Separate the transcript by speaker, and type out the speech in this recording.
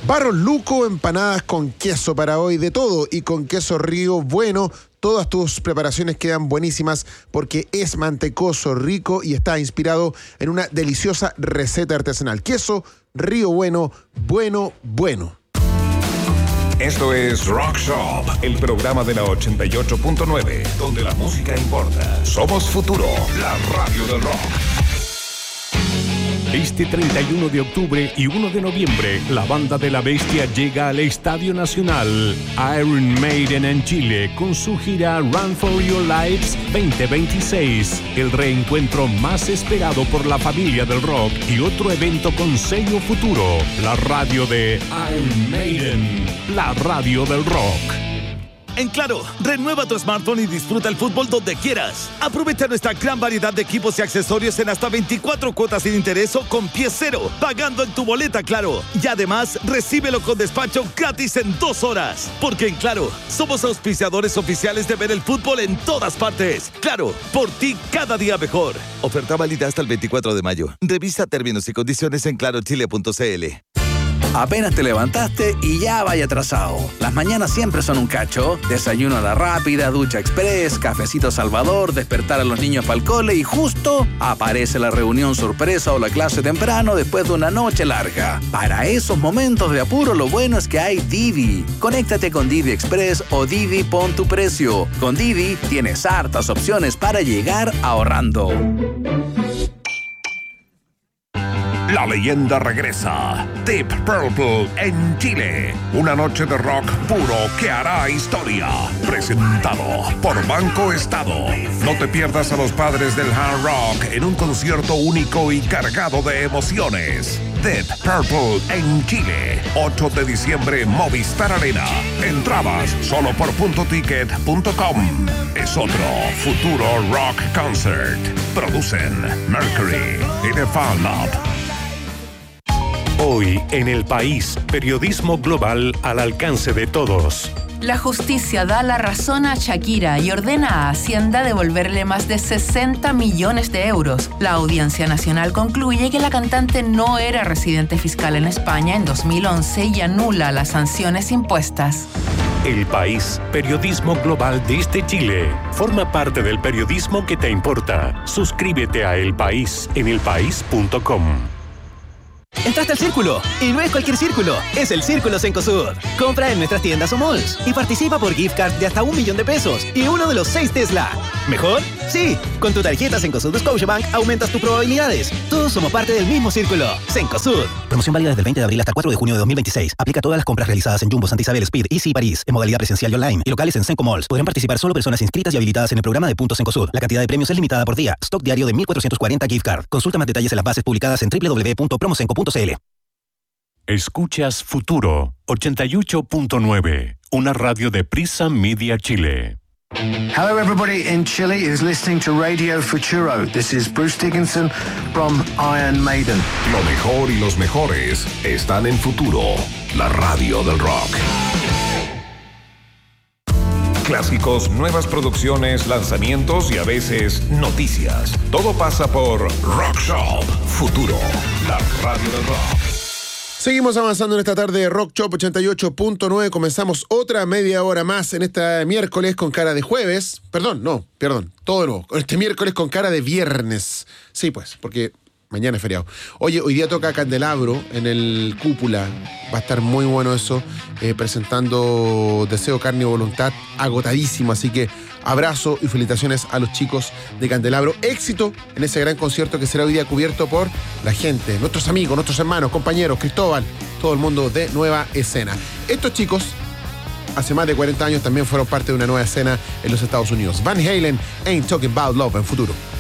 Speaker 1: Barros Luco, empanadas con queso para hoy, de todo, y con queso Río Bueno. Todas tus preparaciones quedan buenísimas porque es mantecoso, rico y está inspirado en una deliciosa receta artesanal. Queso Río Bueno, bueno, bueno.
Speaker 2: Esto es Rock Shop, el programa de la 88.9, donde la música importa. Somos Futuro, la radio del rock.
Speaker 3: Este 31 de octubre y 1 de noviembre, la Banda de la Bestia llega al Estadio Nacional Iron Maiden en Chile con su gira Run for Your Lives 2026, el reencuentro más esperado por la familia del rock y otro evento con sello Futuro, la radio de Iron Maiden, la radio del rock.
Speaker 4: En Claro, renueva tu smartphone y disfruta el fútbol donde quieras. Aprovecha nuestra gran variedad de equipos y accesorios en hasta 24 cuotas sin interés o con pie cero, pagando en tu boleta Claro. Y además, recíbelo con despacho gratis en 2 horas. Porque en Claro, somos auspiciadores oficiales de ver el fútbol en todas partes. Claro, por ti cada día mejor. Oferta válida hasta el 24 de mayo. Revisa términos y condiciones en clarochile.cl.
Speaker 5: Apenas te levantaste y ya vaya atrasado. Las mañanas siempre son un cacho. Desayuno a la rápida, ducha express, cafecito Salvador, despertar a los niños para el cole y justo aparece la reunión sorpresa o la clase temprano después de una noche larga. Para esos momentos de apuro, lo bueno es que hay Didi. Conéctate con Didi Express o Didi Pon tu Precio. Con Didi tienes hartas opciones para llegar ahorrando.
Speaker 2: La leyenda regresa. Deep Purple en Chile. Una noche de rock puro que hará historia. Presentado por Banco Estado. No te pierdas a los padres del hard rock en un concierto único y cargado de emociones. Deep Purple en Chile. 8 de diciembre, Movistar Arena. Entradas solo por puntoticket.com. Es otro Futuro Rock Concert. Producen Mercury y The Fan Lab.
Speaker 3: Hoy en El País, periodismo global al alcance de todos.
Speaker 6: La justicia da la razón a Shakira y ordena a Hacienda devolverle más de 60 millones de euros. La Audiencia Nacional concluye que la cantante no era residente fiscal en España en 2011 y anula las sanciones impuestas.
Speaker 3: El País, periodismo global desde Chile. Forma parte del periodismo que te importa. Suscríbete a El País en elpaís.com.
Speaker 7: Entraste al Círculo, y no es cualquier círculo, es el Círculo Cencosud. Compra en nuestras tiendas o malls y participa por gift card de hasta $1 millón y uno de los 6 Tesla. ¿Mejor? Sí, con tu tarjeta Cencosud de Scotiabank aumentas tus probabilidades. Todos somos parte del mismo círculo. Cencosud.
Speaker 8: Promoción válida desde el 20 de abril hasta el 4 de junio de 2026. Aplica a todas las compras realizadas en Jumbo, Santa Isabel, Speed, Easy París, en modalidad presencial y online, y locales en Cenco Malls. Podrán participar solo personas inscritas y habilitadas en el programa de Puntos Cencosud. La cantidad de premios es limitada por día. Stock diario de 1.440 gift card. Consulta más detalles en las bases publicadas en www.promocenco.cl.
Speaker 3: Escuchas Futuro 88.9, una radio de Prisa Media Chile.
Speaker 9: Hello everybody in Chile is listening to Radio Futuro. This is Bruce Dickinson from Iron Maiden.
Speaker 2: Lo mejor y los mejores están en Futuro, la radio del rock. Clásicos, nuevas producciones, lanzamientos y a veces noticias. Todo pasa por Rock Shop Futuro, la radio del rock.
Speaker 1: Seguimos avanzando en esta tarde de Rock Shop 88.9. Comenzamos otra media hora más en este miércoles con cara de jueves. Perdón, todo nuevo. Este miércoles con cara de viernes. Sí, pues, porque mañana es feriado. Oye, hoy día toca Candelabro en el Cúpula. Va a estar muy bueno eso. Presentando Deseo, Carne y Voluntad. Agotadísimo, así que abrazo y felicitaciones a los chicos de Candelabro. Éxito en ese gran concierto que será hoy día cubierto por la gente, nuestros amigos, nuestros hermanos, compañeros, Cristóbal, todo el mundo de Nueva Escena. Estos chicos, hace más de 40 años, también fueron parte de una nueva escena en los Estados Unidos. Van Halen, Ain't Talking About Love en Futuro.